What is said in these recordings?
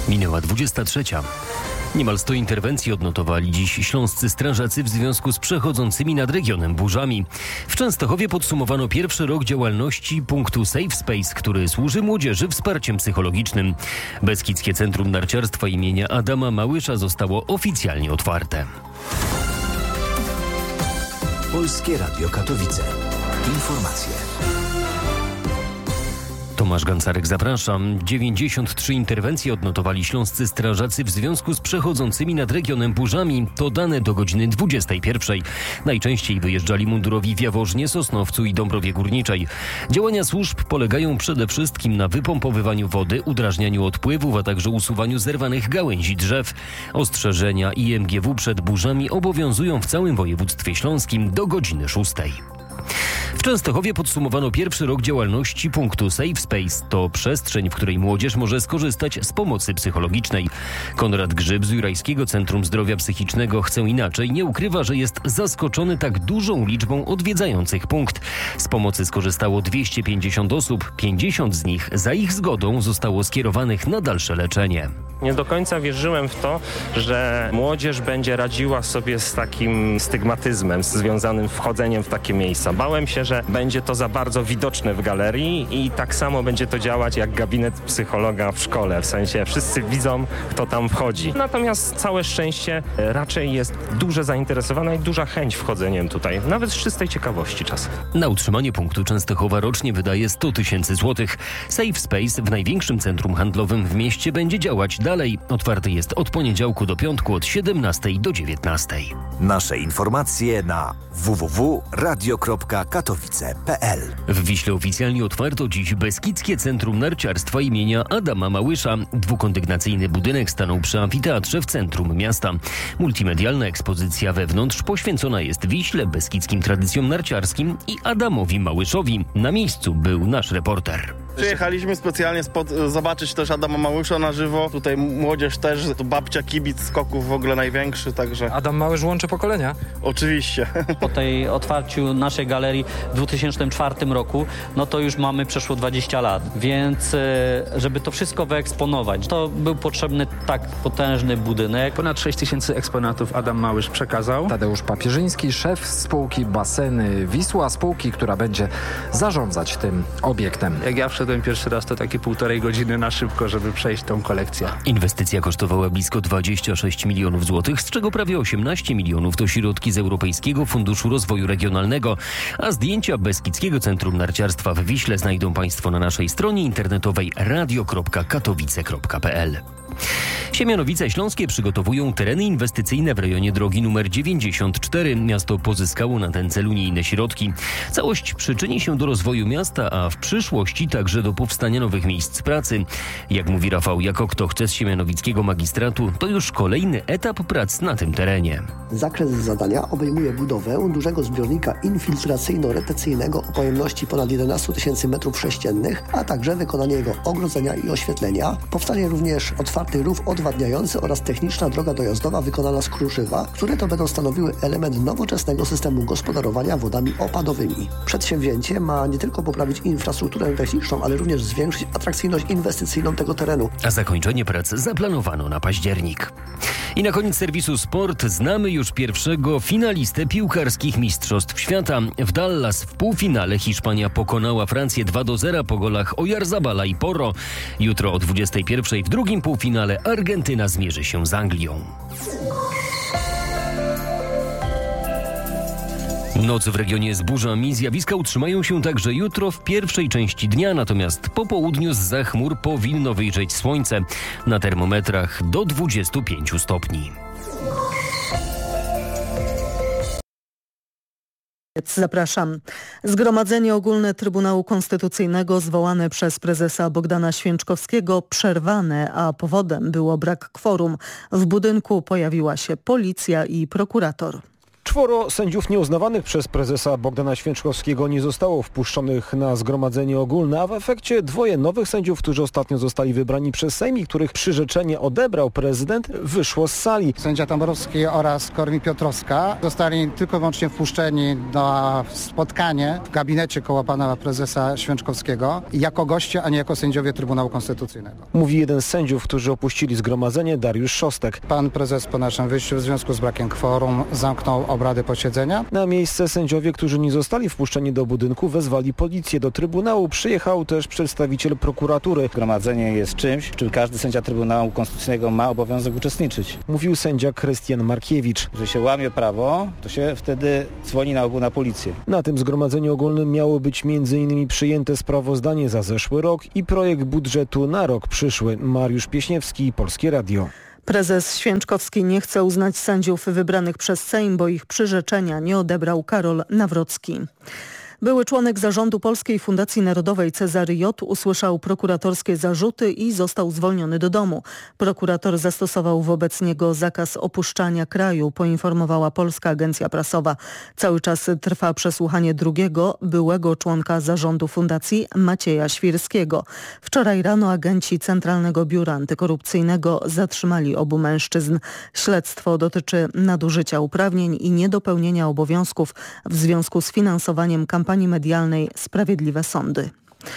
Minęła 23. Niemal 100 interwencji odnotowali dziś śląscy strażacy w związku z przechodzącymi nad regionem burzami. W Częstochowie podsumowano pierwszy rok działalności punktu Safe Space, który służy młodzieży wsparciem psychologicznym. Beskidzkie Centrum Narciarstwa imienia Adama Małysza zostało oficjalnie otwarte. Polskie Radio Katowice. Informacje. Tomasz Gancarek, zapraszam. 93 interwencje odnotowali śląscy strażacy w związku z przechodzącymi nad regionem burzami. To dane do godziny 21. Najczęściej wyjeżdżali mundurowi w Jaworznie, Sosnowcu i Dąbrowie Górniczej. Działania służb polegają przede wszystkim na wypompowywaniu wody, udrażnianiu odpływów, a także usuwaniu zerwanych gałęzi drzew. Ostrzeżenia IMGW przed burzami obowiązują w całym województwie śląskim do godziny 6. W Częstochowie podsumowano pierwszy rok działalności punktu Safe Space. To przestrzeń, w której młodzież może skorzystać z pomocy psychologicznej. Konrad Grzyb z Jurajskiego Centrum Zdrowia Psychicznego Chcę Inaczej nie ukrywa, że jest zaskoczony tak dużą liczbą odwiedzających punkt. Z pomocy skorzystało 250 osób, 50 z nich za ich zgodą zostało skierowanych na dalsze leczenie. Nie do końca wierzyłem w to, że młodzież będzie radziła sobie z takim stygmatyzmem związanym z wchodzeniem w takie miejsca. Bałem się, że będzie to za bardzo widoczne w galerii i tak samo będzie to działać jak gabinet psychologa w szkole. W sensie wszyscy widzą, kto tam wchodzi. Natomiast całe szczęście raczej jest duże zainteresowanie i duża chęć wchodzeniem tutaj. Nawet z czystej ciekawości czasem. Na utrzymanie punktu Częstochowa rocznie wydaje 100 000 złotych. Safe Space w największym centrum handlowym w mieście będzie działać dalej. Otwarty jest od poniedziałku do piątku od 17 do 19. Nasze informacje na www.radio.katowice.pl. W Wiśle oficjalnie otwarto dziś Beskidzkie Centrum Narciarstwa imienia Adama Małysza. Dwukondygnacyjny budynek stanął przy amfiteatrze w centrum miasta. Multimedialna ekspozycja wewnątrz poświęcona jest Wiśle, beskidzkim tradycjom narciarskim i Adamowi Małyszowi. Na miejscu był nasz reporter. Przyjechaliśmy specjalnie zobaczyć też Adama Małysza na żywo. Tutaj młodzież też, tu babcia kibic skoków w ogóle największy, także... Adam Małysz łączy pokolenia? Oczywiście. Po tej otwarciu naszej galerii w 2004 roku, no to już mamy przeszło 20 lat, więc żeby to wszystko wyeksponować, to był potrzebny tak potężny budynek. Ponad 6 000 eksponatów Adam Małysz przekazał. Tadeusz Papierzyński, szef spółki Baseny Wisła, spółki, która będzie zarządzać tym obiektem. Jak ja wszedłem pierwszy raz, to takie 1,5 godziny na szybko, żeby przejść tą kolekcję. Inwestycja kosztowała blisko 26 milionów złotych, z czego prawie 18 milionów to środki z Europejskiego Funduszu Rozwoju Regionalnego, a zdjęcia Beskidzkiego Centrum Narciarstwa w Wiśle znajdą Państwo na naszej stronie internetowej radio.katowice.pl. Siemianowice Śląskie przygotowują tereny inwestycyjne w rejonie drogi nr 94. Miasto pozyskało na ten cel unijne środki. Całość przyczyni się do rozwoju miasta, a w przyszłości także do powstania nowych miejsc pracy. Jak mówi Rafał Jako, kto chce z siemianowickiego magistratu, to już kolejny etap prac na tym terenie. Zakres zadania obejmuje budowę dużego zbiornika infiltracyjno-retencyjnego o pojemności ponad 11 000 m3, a także wykonanie jego ogrodzenia i oświetlenia. Powstanie również otwarty rów odwadniający oraz techniczna droga dojazdowa wykonana z kruszywa, które to będą stanowiły element nowoczesnego systemu gospodarowania wodami opadowymi. Przedsięwzięcie ma nie tylko poprawić infrastrukturę techniczną, ale również zwiększyć atrakcyjność inwestycyjną tego terenu. A zakończenie prac zaplanowano na październik. I na koniec serwisu Sport znamy już pierwszego finalistę piłkarskich Mistrzostw Świata. W Dallas w półfinale Hiszpania pokonała Francję 2-0 po golach Oyarzabala i Porro. Jutro o 21:00 w drugim półfinale Argentyna zmierzy się z Anglią. Noc w regionie z burzami. Zjawiska utrzymają się także jutro w pierwszej części dnia, natomiast po południu zza chmur powinno wyjrzeć słońce. Na termometrach do 25 stopni. Zapraszam. Zgromadzenie Ogólne Trybunału Konstytucyjnego zwołane przez prezesa Bogdana Święczkowskiego przerwane, a powodem było brak kworum. W budynku pojawiła się policja i prokurator. 4 sędziów nieuznawanych przez prezesa Bogdana Święczkowskiego nie zostało wpuszczonych na zgromadzenie ogólne, a w efekcie 2 nowych sędziów, którzy ostatnio zostali wybrani przez Sejm i których przyrzeczenie odebrał prezydent, wyszło z sali. Sędzia Tamborowski oraz Korwin Piotrowska zostali tylko i wyłącznie wpuszczeni na spotkanie w gabinecie koło pana prezesa Święczkowskiego jako goście, a nie jako sędziowie Trybunału Konstytucyjnego. Mówi jeden z sędziów, którzy opuścili zgromadzenie, Dariusz Szostek. Pan prezes po naszym wyjściu w związku z brakiem kworum zamknął obrady posiedzenia. Na miejsce sędziowie, którzy nie zostali wpuszczeni do budynku, wezwali policję. Do Trybunału przyjechał też przedstawiciel prokuratury. Zgromadzenie jest czymś, w czym każdy sędzia Trybunału Konstytucyjnego ma obowiązek uczestniczyć. Mówił sędzia Krystian Markiewicz. Że się łamie prawo, to się wtedy dzwoni na ogół na policję. Na tym zgromadzeniu ogólnym miało być m.in. przyjęte sprawozdanie za zeszły rok i projekt budżetu na rok przyszły. Mariusz Pieśniewski, Polskie Radio. Prezes Święczkowski nie chce uznać sędziów wybranych przez Sejm, bo ich przyrzeczenia nie odebrał Karol Nawrocki. Były członek zarządu Polskiej Fundacji Narodowej Cezary J. usłyszał prokuratorskie zarzuty i został zwolniony do domu. Prokurator zastosował wobec niego zakaz opuszczania kraju, poinformowała Polska Agencja Prasowa. Cały czas trwa przesłuchanie drugiego, byłego członka zarządu fundacji Macieja Świrskiego. Wczoraj rano agenci Centralnego Biura Antykorupcyjnego zatrzymali obu mężczyzn. Śledztwo dotyczy nadużycia uprawnień i niedopełnienia obowiązków w związku z finansowaniem kampanii medialnej Sprawiedliwe Sądy.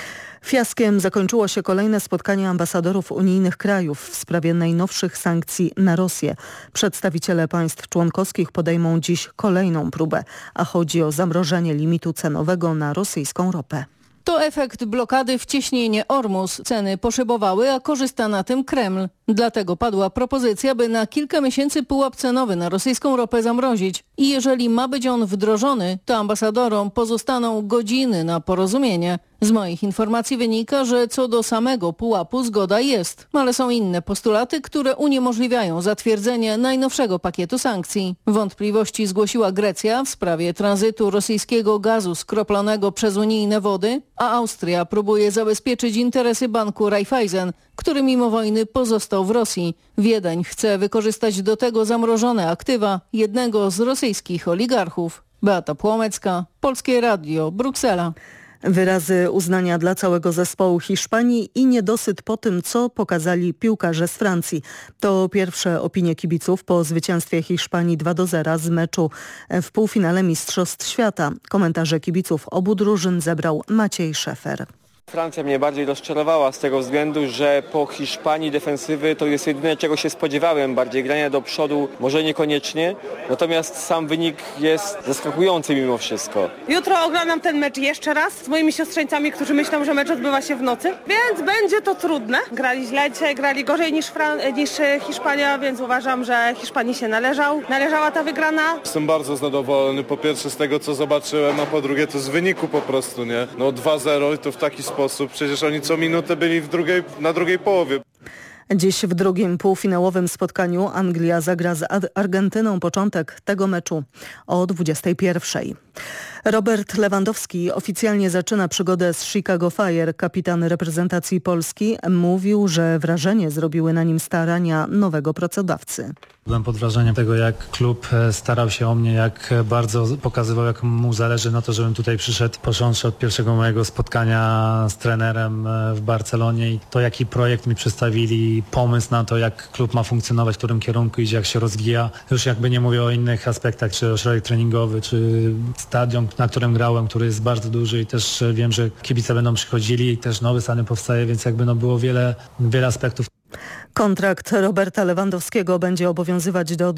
Fiaskiem zakończyło się kolejne spotkanie ambasadorów unijnych krajów w sprawie najnowszych sankcji na Rosję. Przedstawiciele państw członkowskich podejmą dziś kolejną próbę, a chodzi o zamrożenie limitu cenowego na rosyjską ropę. To efekt blokady w cieśninie Ormus. Ceny poszybowały, a korzysta na tym Kreml. Dlatego padła propozycja, by na kilka miesięcy pułap cenowy na rosyjską ropę zamrozić. I jeżeli ma być on wdrożony, to ambasadorom pozostaną godziny na porozumienie. Z moich informacji wynika, że co do samego pułapu zgoda jest, ale są inne postulaty, które uniemożliwiają zatwierdzenie najnowszego pakietu sankcji. Wątpliwości zgłosiła Grecja w sprawie tranzytu rosyjskiego gazu skroplonego przez unijne wody, a Austria próbuje zabezpieczyć interesy banku Raiffeisen, który mimo wojny pozostał w Rosji. Wiedeń chce wykorzystać do tego zamrożone aktywa jednego z rosyjskich oligarchów. Beata Płomecka, Polskie Radio, Bruksela. Wyrazy uznania dla całego zespołu Hiszpanii i niedosyt po tym, co pokazali piłkarze z Francji. To pierwsze opinie kibiców po zwycięstwie Hiszpanii 2-0 z meczu w półfinale Mistrzostw Świata. Komentarze kibiców obu drużyn zebrał Maciej Szefer. Francja mnie bardziej rozczarowała z tego względu, że po Hiszpanii defensywy to jest jedyne, czego się spodziewałem. Bardziej grania do przodu może niekoniecznie, natomiast sam wynik jest zaskakujący mimo wszystko. Jutro oglądam ten mecz jeszcze raz z moimi siostrzeńcami, którzy myślą, że mecz odbywa się w nocy, więc będzie to trudne. Grali źle, dzisiaj grali gorzej niż Hiszpania, więc uważam, że Hiszpanii się należała ta wygrana. Jestem bardzo zadowolony, po pierwsze z tego, co zobaczyłem, a po drugie to z wyniku po prostu, nie? 2-0 i to w taki sposób. Przecież oni co minutę byli na drugiej połowie. Dziś w drugim półfinałowym spotkaniu Anglia zagra z Argentyną. Początek tego meczu o 21:00. Robert Lewandowski oficjalnie zaczyna przygodę z Chicago Fire. Kapitan reprezentacji Polski mówił, że wrażenie zrobiły na nim starania nowego pracodawcy. Byłem pod wrażeniem tego, jak klub starał się o mnie, jak bardzo pokazywał, jak mu zależy na to, żebym tutaj przyszedł, począwszy od pierwszego mojego spotkania z trenerem w Barcelonie i to, jaki projekt mi przedstawili, pomysł na to, jak klub ma funkcjonować, w którym kierunku idzie, jak się rozwija. Już jakby nie mówię o innych aspektach, czy ośrodek treningowy, czy stadion, na którym grałem, który jest bardzo duży i też wiem, że kibice będą przychodzili i też nowy stadion powstaje, więc jakby było wiele aspektów. Kontrakt Roberta Lewandowskiego będzie obowiązywać do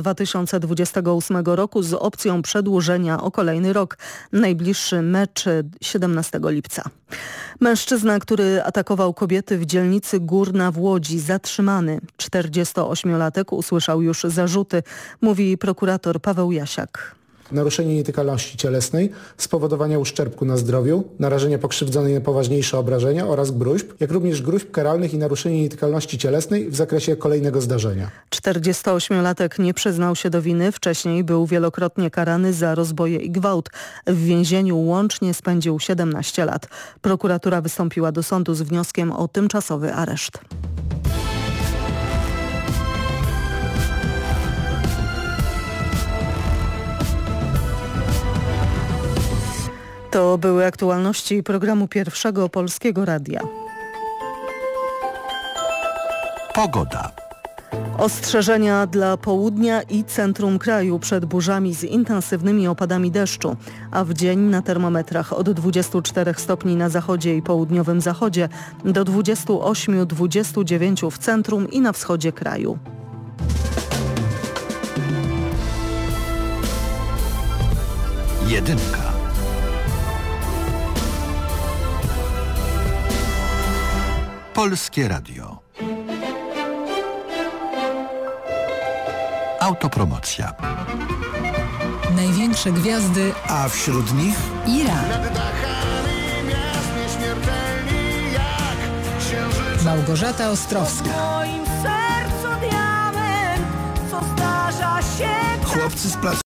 2028 roku z opcją przedłużenia o kolejny rok. Najbliższy mecz 17 lipca. Mężczyzna, który atakował kobiety w dzielnicy Górna w Łodzi, zatrzymany. 48-latek usłyszał już zarzuty, mówi prokurator Paweł Jasiak. Naruszenie nietykalności cielesnej, spowodowania uszczerbku na zdrowiu, narażenia pokrzywdzonej na poważniejsze obrażenia oraz gróźb, jak również gróźb karalnych i naruszenie nietykalności cielesnej w zakresie kolejnego zdarzenia. 48-latek nie przyznał się do winy. Wcześniej był wielokrotnie karany za rozboje i gwałt. W więzieniu łącznie spędził 17 lat. Prokuratura wystąpiła do sądu z wnioskiem o tymczasowy areszt. To były aktualności programu Pierwszego Polskiego Radia. Pogoda. Ostrzeżenia dla południa i centrum kraju przed burzami z intensywnymi opadami deszczu, a w dzień na termometrach od 24 stopni na zachodzie i południowym zachodzie do 28-29 w centrum i na wschodzie kraju. Jedynka. Polskie Radio. Autopromocja. Największe gwiazdy, a wśród nich Ira, Małgorzata Ostrowska, chłopcy z placu